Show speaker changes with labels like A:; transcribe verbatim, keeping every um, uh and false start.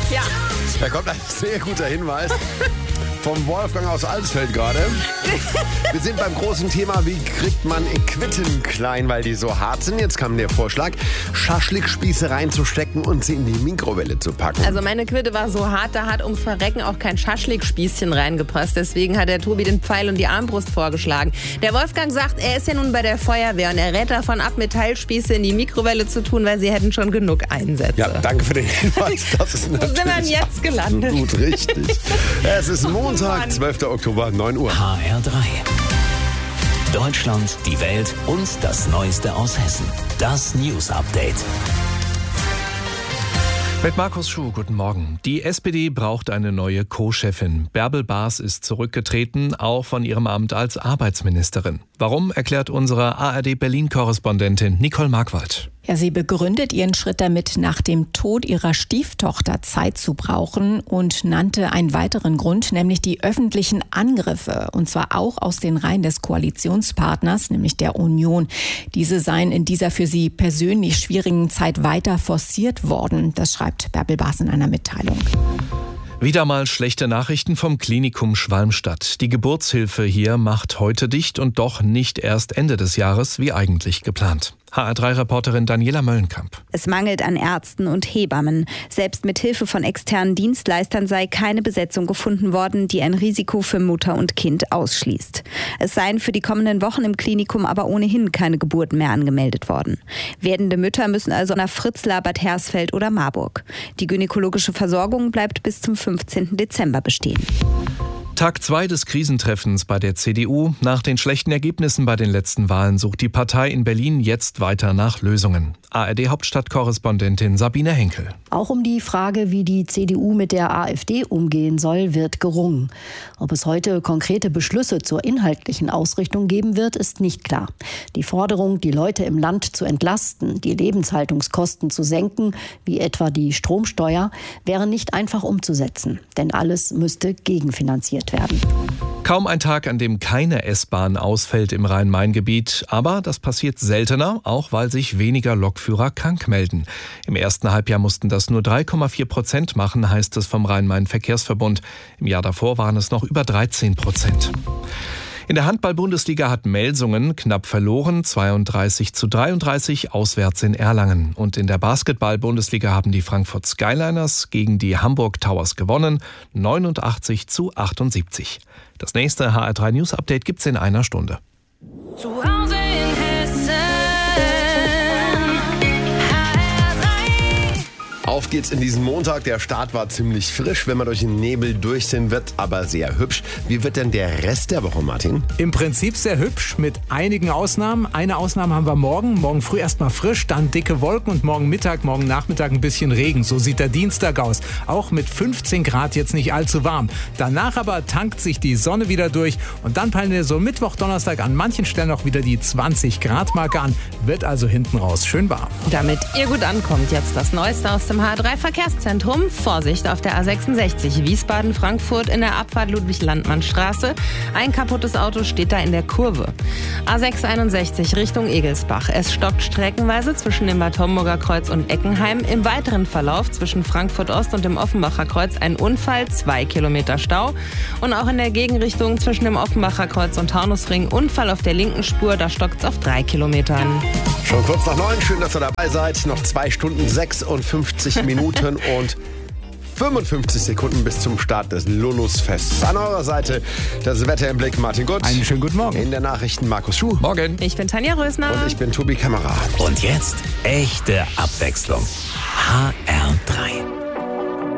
A: Ja.
B: Da kommt ein sehr guter Hinweis vom Wolfgang aus Alsfeld gerade. Wir sind beim großen Thema, wie kriegt man Equitten klein, weil die so hart sind. Jetzt kam der Vorschlag, Schaschlikspieße reinzustecken und sie in die Mikrowelle zu packen.
A: Also meine Quitte war so hart, da hat ums Verrecken auch kein Schaschlikspießchen reingepasst. Deswegen hat der Tobi den Pfeil und die Armbrust vorgeschlagen. Der Wolfgang sagt, er ist ja nun bei der Feuerwehr und er rät davon ab, Metallspieße in die Mikrowelle zu tun, weil sie hätten schon genug Einsätze.
B: Ja, danke für den Hinweis. Das ist
A: Wo sind wir denn jetzt gelandet?
B: Gut, richtig. Es ist Montag, zwölfter Oktober, neun Uhr.
C: H R drei. Deutschland, die Welt und das Neueste aus Hessen. Das News Update.
D: Mit Markus Schuh, guten Morgen. Die S P D braucht eine neue Co-Chefin. Bärbel Baas ist zurückgetreten, auch von ihrem Amt als Arbeitsministerin. Warum, erklärt unsere A R D Berlin-Korrespondentin Nicole Markwald.
E: Ja, sie begründet ihren Schritt damit, nach dem Tod ihrer Stieftochter Zeit zu brauchen und nannte einen weiteren Grund, nämlich die öffentlichen Angriffe, und zwar auch aus den Reihen des Koalitionspartners, nämlich der Union. Diese seien in dieser für sie persönlich schwierigen Zeit weiter forciert worden. Das schreibt Bärbel Baas in einer Mitteilung.
D: Wieder mal schlechte Nachrichten vom Klinikum Schwalmstadt. Die Geburtshilfe hier macht heute dicht und doch nicht erst Ende des Jahres, wie eigentlich geplant. H R drei Reporterin Daniela Möllenkamp.
F: Es mangelt an Ärzten und Hebammen. Selbst mit Hilfe von externen Dienstleistern sei keine Besetzung gefunden worden, die ein Risiko für Mutter und Kind ausschließt. Es seien für die kommenden Wochen im Klinikum aber ohnehin keine Geburten mehr angemeldet worden. Werdende Mütter müssen also nach Fritzlar, Bad Hersfeld oder Marburg. Die gynäkologische Versorgung bleibt bis zum fünfzehnten Dezember bestehen.
D: Tag zwei des Krisentreffens bei der C D U. Nach den schlechten Ergebnissen bei den letzten Wahlen sucht die Partei in Berlin jetzt weiter nach Lösungen. A R D-Hauptstadtkorrespondentin Sabine Henkel.
G: Auch um die Frage, wie die C D U mit der AfD umgehen soll, wird gerungen. Ob es heute konkrete Beschlüsse zur inhaltlichen Ausrichtung geben wird, ist nicht klar. Die Forderung, die Leute im Land zu entlasten, die Lebenshaltungskosten zu senken, wie etwa die Stromsteuer, wäre nicht einfach umzusetzen. Denn alles müsste gegenfinanziert werden.
D: Kaum ein Tag, an dem keine S-Bahn ausfällt im Rhein-Main-Gebiet. Aber das passiert seltener, auch weil sich weniger Lokführer krank melden. Im ersten Halbjahr mussten das nur drei Komma vier Prozent machen, heißt es vom Rhein-Main-Verkehrsverbund. Im Jahr davor waren es noch über dreizehn Prozent. In der Handball-Bundesliga hat Melsungen knapp verloren, zweiunddreißig zu dreiunddreißig auswärts in Erlangen. Und in der Basketball-Bundesliga haben die Frankfurt Skyliners gegen die Hamburg Towers gewonnen, neunundachtzig zu achtundsiebzig. Das nächste H R drei News Update gibt's in einer Stunde.
H: Zu Hause in Hessen. H R drei.
B: Auf geht's in diesen Montag. Der Start war ziemlich frisch, wenn man durch den Nebel durch sind, wird aber sehr hübsch. Wie wird denn der Rest der Woche, Martin?
I: Im Prinzip sehr hübsch, mit einigen Ausnahmen. Eine Ausnahme haben wir morgen. Morgen früh erstmal frisch, dann dicke Wolken und morgen Mittag, morgen Nachmittag ein bisschen Regen. So sieht der Dienstag aus. Auch mit fünfzehn Grad jetzt nicht allzu warm. Danach aber tankt sich die Sonne wieder durch und dann peilen wir so Mittwoch, Donnerstag an manchen Stellen auch wieder die zwanzig Grad Marke an. Wird also hinten raus schön warm.
A: Damit ihr gut ankommt, jetzt das Neueste aus dem H R drei Verkehrszentrum. Vorsicht auf der A sechsundsechzig Wiesbaden-Frankfurt in der Abfahrt Ludwig-Landmann-Straße. Ein kaputtes Auto steht da in der Kurve. A sechshunderteinundsechzig Richtung Egelsbach. Es stockt streckenweise zwischen dem Bad Homburger Kreuz und Eckenheim. Im weiteren Verlauf zwischen Frankfurt Ost und dem Offenbacher Kreuz ein Unfall, zwei Kilometer Stau. Und auch in der Gegenrichtung zwischen dem Offenbacher Kreuz und Taunusring Unfall auf der linken Spur, da stockt es auf drei Kilometern.
B: Schon kurz nach neun, schön, dass ihr dabei seid. Noch zwei Stunden sechsundfünfzig Minuten und fünfundfünfzig Sekunden bis zum Start des Lulusfests. An eurer Seite das Wetter im Blick, Martin Gott.
I: Einen schönen guten Morgen.
B: In der Nachrichten Markus Schuh.
D: Morgen.
A: Ich bin Tanja Rösner.
B: Und ich bin Tobi Kamera.
C: Und jetzt echte Abwechslung. H R drei.